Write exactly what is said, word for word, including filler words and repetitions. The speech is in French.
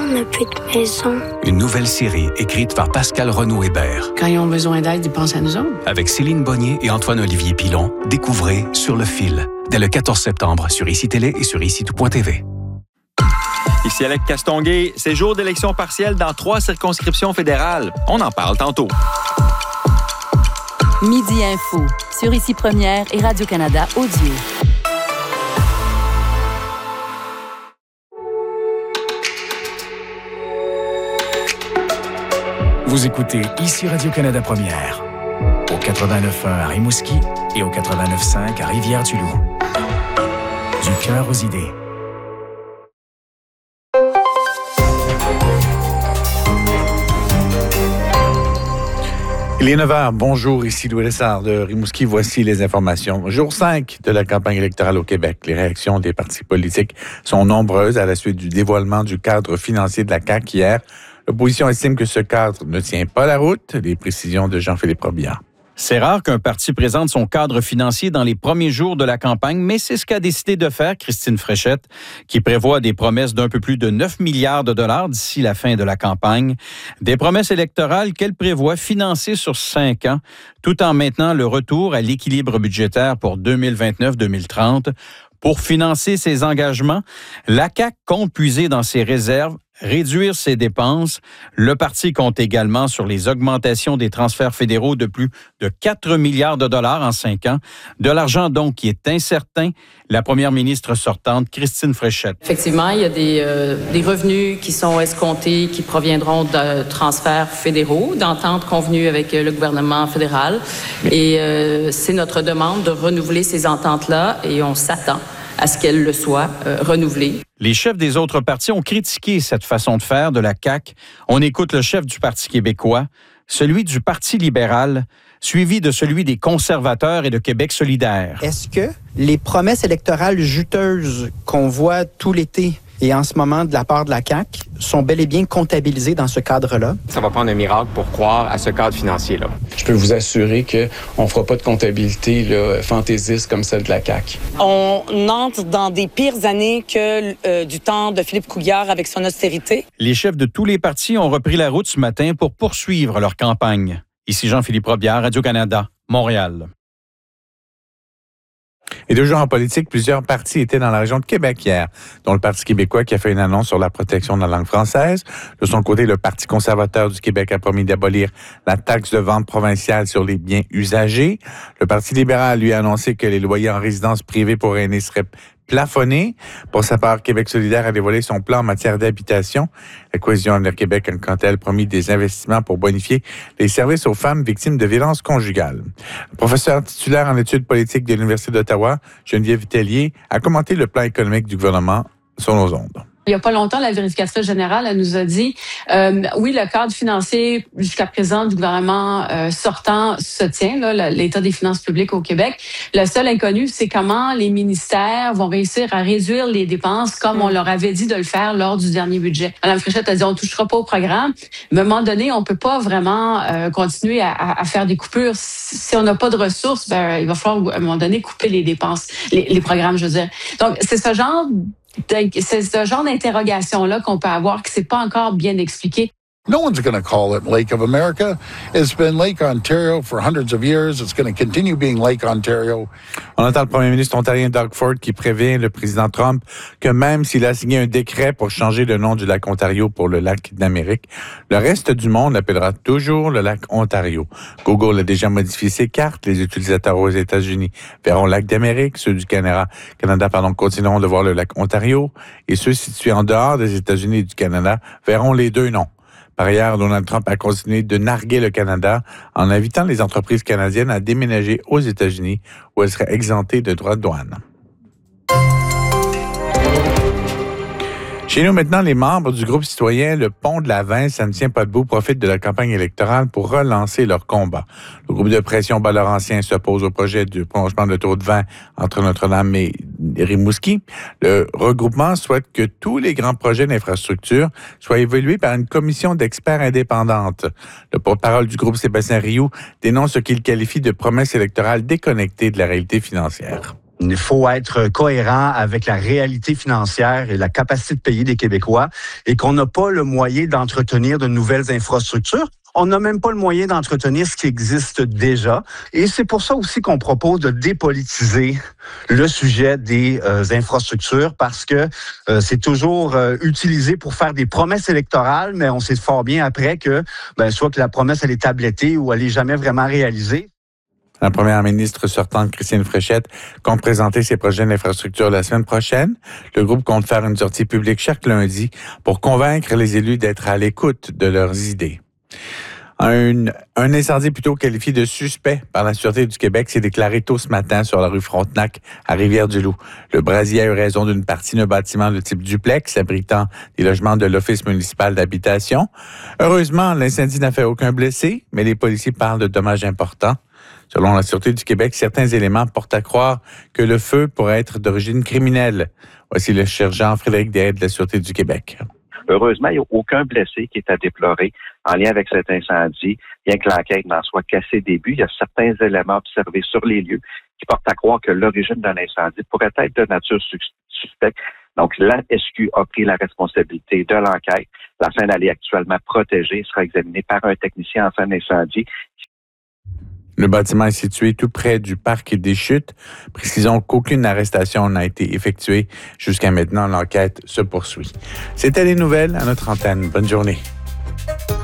n'a plus de maison? Une nouvelle série écrite par Pascal Renaud-Hébert. Quand ils ont besoin d'aide, ils pensent à nous autres. Avec Céline Bonnier et Antoine-Olivier Pilon, découvrez Sur le fil, dès le quatorze septembre sur Ici Télé et sur ici tout point t v. Ici Alec Castonguay, c'est jour d'élection partielle dans trois circonscriptions fédérales. On en parle tantôt. Midi Info, sur Ici Première et Radio-Canada Audio. Vous écoutez Ici Radio-Canada Première, au quatre-vingt-neuf point un à Rimouski et au quatre-vingt-neuf point cinq à Rivière-du-Loup. Du cœur aux idées. Il est neuf heures. Bonjour, ici Louis Lessard de Rimouski. Voici les informations. Jour cinq de la campagne électorale au Québec. Les réactions des partis politiques sont nombreuses à la suite du dévoilement du cadre financier de la C A Q hier. L'opposition estime que ce cadre ne tient pas la route. Les précisions de Jean-Philippe Robillard. C'est rare qu'un parti présente son cadre financier dans les premiers jours de la campagne, mais c'est ce qu'a décidé de faire Christine Fréchette, qui prévoit des promesses d'un peu plus de neuf milliards de dollars d'ici la fin de la campagne. Des promesses électorales qu'elle prévoit financer sur cinq ans, tout en maintenant le retour à l'équilibre budgétaire pour deux mille vingt-neuf deux mille trente. Pour financer ses engagements, la C A Q compte puiser dans ses réserves, réduire ses dépenses. Le parti compte également sur les augmentations des transferts fédéraux de plus de quatre milliards de dollars en cinq ans. De l'argent donc qui est incertain. La première ministre sortante, Christine Fréchette. Effectivement, il y a des, euh, des revenus qui sont escomptés, qui proviendront de transferts fédéraux, d'ententes convenues avec le gouvernement fédéral. Et euh, c'est notre demande de renouveler ces ententes-là et on s'attend à ce qu'elles le soient euh, renouvelées. Les chefs des autres partis ont critiqué cette façon de faire de la C A Q. On écoute le chef du Parti québécois, celui du Parti libéral, suivi de celui des conservateurs et de Québec solidaire. Est-ce que les promesses électorales juteuses qu'on voit tout l'été et en ce moment de la part de la C A Q sont bel et bien comptabilisées dans ce cadre-là? Ça va prendre un miracle pour croire à ce cadre financier-là. Je peux vous assurer qu'on ne fera pas de comptabilité là, fantaisiste comme celle de la C A Q. On entre dans des pires années que euh, du temps de Philippe Couillard avec son austérité. Les chefs de tous les partis ont repris la route ce matin pour poursuivre leur campagne. Ici Jean-Philippe Robillard, Radio-Canada, Montréal. Et toujours en politique, plusieurs partis étaient dans la région de Québec hier, dont le Parti québécois qui a fait une annonce sur la protection de la langue française. De son côté, le Parti conservateur du Québec a promis d'abolir la taxe de vente provinciale sur les biens usagés. Le Parti libéral lui a annoncé que les loyers en résidence privée pour aînés seraient plafonnés. Pour sa part, Québec solidaire a dévoilé son plan en matière d'habitation. La Cohésion Avenir Québec a quant à elle promis des investissements pour bonifier les services aux femmes victimes de violences conjugales. Le professeur titulaire en études politiques de l'Université d'Ottawa, Geneviève Tellier, a commenté le plan économique du gouvernement sur nos ondes. Il n'y a pas longtemps, la vérificatrice générale elle nous a dit, euh, oui, le cadre financier jusqu'à présent du gouvernement euh, sortant se tient, là, l'état des finances publiques au Québec. Le seul inconnu, c'est comment les ministères vont réussir à réduire les dépenses comme mmh. on leur avait dit de le faire lors du dernier budget. Mme Fréchette a dit, on ne touchera pas au programme. Mais à un moment donné, on peut pas vraiment euh, continuer à, à, à faire des coupures. Si on n'a pas de ressources, ben, il va falloir à un moment donné couper les dépenses, les, les programmes, je veux dire. Donc, c'est ce genre C'est ce genre d'interrogation-là qu'on peut avoir que c'est pas encore bien expliqué. No one's going to call it Lake of America. It's been Lake Ontario for hundreds of years. It's going to continue being Lake Ontario. On entend le premier ministre ontarien Doug Ford qui prévient le président Trump que même s'il a signé un décret pour changer le nom du lac Ontario pour le lac d'Amérique, le reste du monde l'appellera toujours le lac Ontario. Google a déjà modifié ses cartes. Les utilisateurs aux États-Unis verront le lac d'Amérique. Ceux du Canada, Canada pardon, continueront de voir le lac Ontario. Et ceux situés en dehors des États-Unis et du Canada verront les deux noms. Par ailleurs, Donald Trump a continué de narguer le Canada en invitant les entreprises canadiennes à déménager aux États-Unis où elles seraient exemptées de droits de douane. Chez nous, maintenant, les membres du groupe citoyen Le Pont de la Vince, ça ne tient pas debout, profitent de la campagne électorale pour relancer leur combat. Le groupe de pression Bas-Laurentien s'oppose au projet du prolongement de l'autoroute vingt entre Notre-Dame et Rimouski. Le regroupement souhaite que tous les grands projets d'infrastructure soient évalués par une commission d'experts indépendante. Le porte-parole du groupe, Sébastien Rioux, dénonce ce qu'il qualifie de promesses électorales déconnectées de la réalité financière. Il faut être cohérent avec la réalité financière et la capacité de payer des Québécois et qu'on n'a pas le moyen d'entretenir de nouvelles infrastructures. On n'a même pas le moyen d'entretenir ce qui existe déjà. Et c'est pour ça aussi qu'on propose de dépolitiser le sujet des euh, infrastructures parce que euh, c'est toujours euh, utilisé pour faire des promesses électorales, mais on sait fort bien après que ben, soit que la promesse elle est tablettée ou elle n'est jamais vraiment réalisée. La première ministre sortante, Christine Fréchette, compte présenter ses projets d'infrastructure la semaine prochaine. Le groupe compte faire une sortie publique chaque lundi pour convaincre les élus d'être à l'écoute de leurs idées. Un, un incendie plutôt qualifié de suspect par la Sûreté du Québec s'est déclaré tôt ce matin sur la rue Frontenac à Rivière-du-Loup. Le brasier a eu raison d'une partie d'un bâtiment de type duplex abritant des logements de l'Office municipal d'habitation. Heureusement, l'incendie n'a fait aucun blessé, mais les policiers parlent de dommages importants. Selon la Sûreté du Québec, certains éléments portent à croire que le feu pourrait être d'origine criminelle. Voici le sergent Frédéric Desraies de la Sûreté du Québec. Heureusement, il n'y a aucun blessé qui est à déplorer en lien avec cet incendie, bien que l'enquête n'en soit qu'à ses débuts. Il y a certains éléments observés sur les lieux qui portent à croire que l'origine d'un incendie pourrait être de nature suspecte. Donc, la S Q a pris la responsabilité de l'enquête. La scène, elle est actuellement protégée, sera examinée par un technicien en fin d'incendie. Le bâtiment est situé tout près du parc des Chutes. Précisons qu'aucune arrestation n'a été effectuée. Jusqu'à maintenant, l'enquête se poursuit. C'était les nouvelles à notre antenne. Bonne journée.